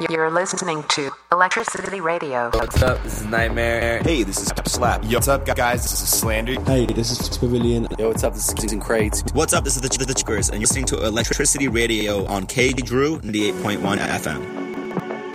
You're listening to Electricity Radio. What's up? This is Nightmare. Hey, this is Slap. Yo, what's up, guys? This is Slander. Hey, this is Pavilion. Yo, what's up? This is Kings and Crates. What's up? This is the Chickers, and you're listening to Electricity Radio on KDrew 98.1 FM.